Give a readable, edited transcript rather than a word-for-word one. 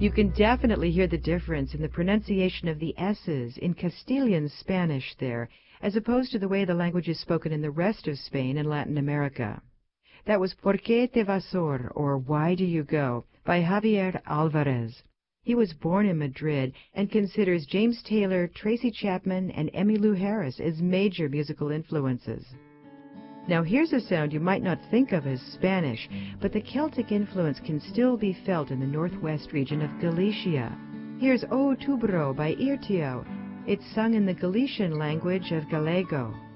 You can definitely hear the difference in the pronunciation of the S's in Castilian Spanish there, as opposed to the way the language is spoken in the rest of Spain and Latin America. That was Por qué te vas, or Why Do You Go, by Javier Alvarez. He was born in Madrid and considers James Taylor, Tracy Chapman, and Emmylou Harris as major musical influences. Now here's a sound you might not think of as Spanish, but the Celtic influence can still be felt in the northwest region of Galicia. Here's O Tubro by Irtio. It's sung in the Galician language of Gallego.